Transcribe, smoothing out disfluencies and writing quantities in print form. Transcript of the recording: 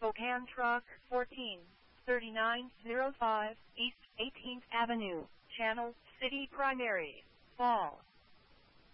Spokane Truck 143905 East 18th Avenue, Channel City Primary, Fall.